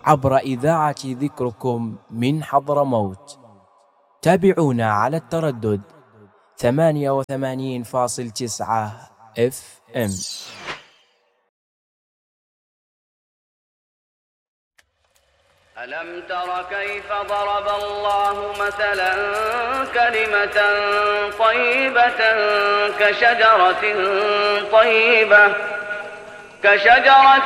عبر إذاعة ذكركم من حضرموت. تابعونا على التردد 88.9 FM. ألم تر كيف ضرب الله مثلا كلمة طيبة كشجرة